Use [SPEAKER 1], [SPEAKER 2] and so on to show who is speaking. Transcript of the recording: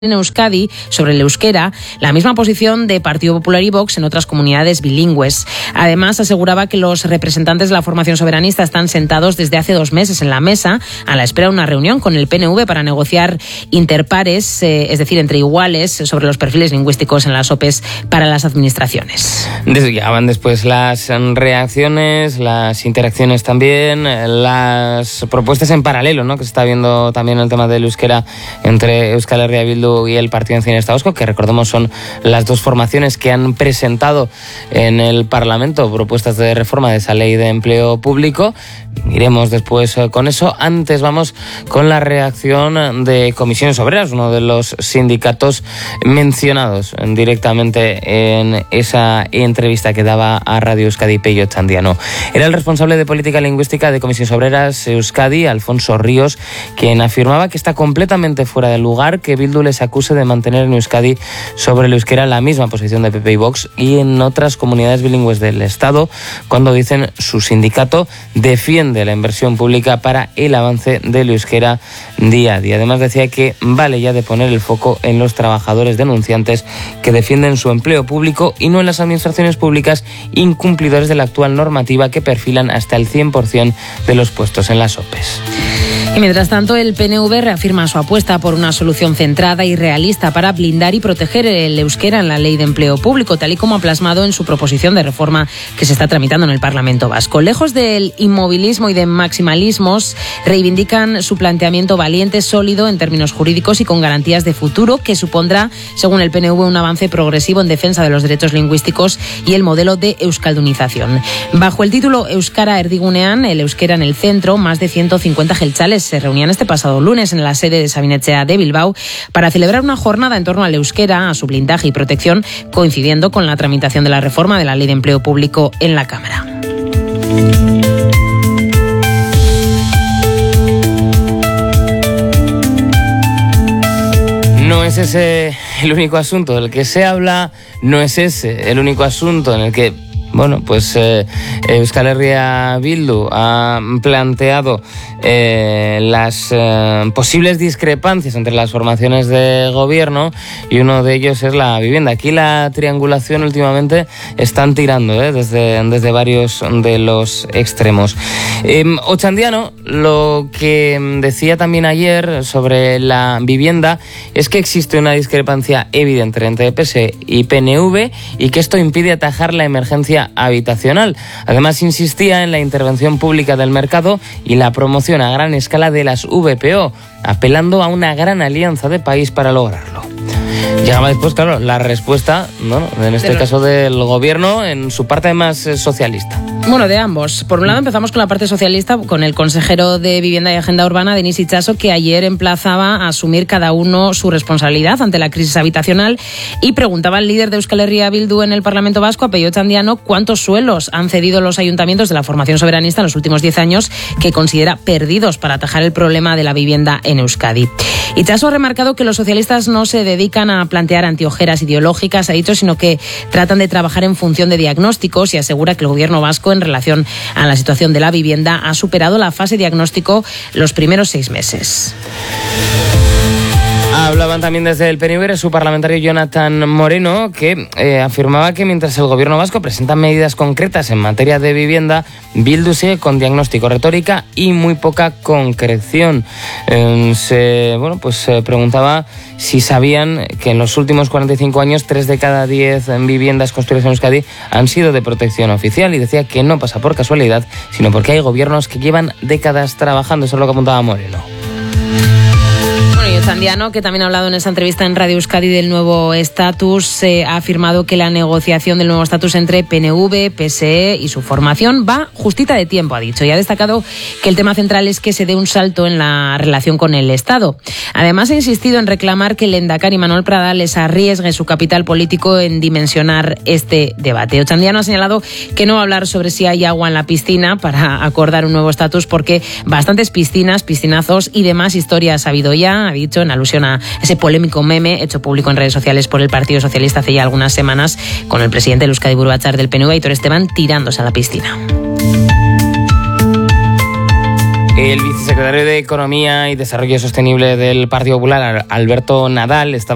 [SPEAKER 1] en Euskadi sobre el euskera, la misma posición de Partido Popular y Vox en otras comunidades bilingües. Además, aseguraba que los representantes de la formación soberanista están sentados desde hace 2 meses en la mesa a la espera de una reunión con el PNV para negociar interpares, es decir, entre iguales, sobre los perfiles lingüísticos en las OPEs para las administraciones.
[SPEAKER 2] Llegaban después las reacciones, las interacciones también, las propuestas en paralelo, ¿no?, que se está viendo también el tema del euskera entre Euskal Herria Bildu y el Partido Nacionalista Vasco, que recordemos son las dos formaciones que han presentado en el Parlamento propuestas de reforma de esa ley de empleo público. Iremos después con eso. Antes vamos con la reacción de Comisiones Obreras, uno de los sindicatos mencionados directamente en esa entrevista que daba a Radio Euskadi Pello Otxandiano. Era el responsable de política lingüística de Comisiones Obreras Euskadi, Alfonso Ríos, quien afirmaba que está completamente fuera de lugar que Bildu les acuse de mantener en Euskadi sobre el euskera la misma posición de PP y Vox y en otras comunidades bilingües del Estado, cuando dicen su sindicato defiende la inversión pública para el avance del euskera día a día. Además decía que vale ya de poner el foco en los trabajadores denunciantes que defienden su empleo público y no en las administraciones públicas incumplidores de la actual normativa que perfilan hasta el 100% de los puestos en las OPEs.
[SPEAKER 1] Y mientras tanto, el PNV reafirma su apuesta por una solución centrada y realista para blindar y proteger el euskera en la Ley de Empleo Público, tal y como ha plasmado en su proposición de reforma que se está tramitando en el Parlamento Vasco. Lejos del inmovilismo y de maximalismos, reivindican su planteamiento valiente, sólido en términos jurídicos y con garantías de futuro, que supondrá, según el PNV, un avance progresivo en defensa de los derechos lingüísticos y el modelo de euskaldunización. Bajo el título Euskara Erdigunean, el euskera en el centro, más de 150 jeltzales se reunían este pasado lunes en la sede de Sabinetxea de Bilbao para celebrar una jornada en torno al euskera, a su blindaje y protección, coincidiendo con la tramitación de la reforma de la Ley de Empleo Público en la Cámara.
[SPEAKER 2] No es ese el único asunto del que se habla, no es ese el único asunto en el que Euskal Herria Bildu ha planteado las posibles discrepancias entre las formaciones de gobierno, y uno de ellos es la vivienda. Aquí la triangulación últimamente están tirando desde varios de los extremos. Otxandiano lo que decía también ayer sobre la vivienda es que existe una discrepancia evidente entre PSE y PNV y que esto impide atajar la emergencia habitacional. Además, insistía en la intervención pública del mercado y la promoción a gran escala de las VPO, apelando a una gran alianza de país para lograrlo. Llegaba después, claro, la respuesta, ¿no?, en este caso del gobierno, en su parte más socialista.
[SPEAKER 1] Bueno, de ambos. Por un lado, empezamos con la parte socialista, con el consejero de Vivienda y Agenda Urbana, Denis Itxaso, que ayer emplazaba a asumir cada uno su responsabilidad ante la crisis habitacional, y preguntaba al líder de Euskal Herria Bildu en el Parlamento Vasco, a Pello Otxandiano, cuántos suelos han cedido los ayuntamientos de la formación soberanista en los últimos 10 años que considera perdidos para atajar el problema de la vivienda en Euskadi. Itxaso ha remarcado que los socialistas no se dedican a plantear antiojeras ideológicas, ha dicho, sino que tratan de trabajar en función de diagnósticos, y asegura que el gobierno vasco, en relación a la situación de la vivienda, ha superado la fase diagnóstico los primeros 6 meses.
[SPEAKER 2] Hablaban también desde el PNV su parlamentario Jonathan Moreno, que afirmaba que mientras el gobierno vasco presenta medidas concretas en materia de vivienda, Bildu sigue con diagnóstico, retórica y muy poca concreción. Se preguntaba si sabían que en los últimos 45 años 3 de cada 10 viviendas construidas en Euskadi han sido de protección oficial, y decía que no pasa por casualidad, sino porque hay gobiernos que llevan décadas trabajando. Eso es lo que apuntaba Moreno.
[SPEAKER 1] Y Otxandiano, que también ha hablado en esa entrevista en Radio Euskadi del nuevo estatus, ha afirmado que la negociación del nuevo estatus entre PNV, PSE y su formación va justita de tiempo, ha dicho, y ha destacado que el tema central es que se dé un salto en la relación con el Estado. Además, ha insistido en reclamar que el lehendakari Manuel Pradales arriesgue su capital político en dimensionar este debate. Otxandiano ha señalado que no va a hablar sobre si hay agua en la piscina para acordar un nuevo estatus, porque bastantes piscinas, piscinazos y demás historias ha habido ya, ha dicho, en alusión a ese polémico meme hecho público en redes sociales por el Partido Socialista hace ya algunas semanas, con el presidente del Euskadi Buru Batzar del PNV, Aitor Esteban, tirándose a la piscina.
[SPEAKER 2] El vicesecretario de Economía y Desarrollo Sostenible del Partido Popular, Alberto Nadal, estaba